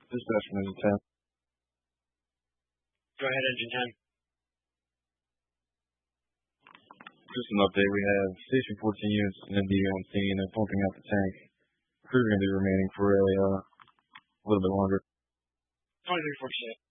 Dispatch from Engine 10. Go ahead, Engine 10. Just an update. We have Station 14 units and MDU on scene and pumping out the tank. Crews are going to be remaining for a little bit longer. 2347.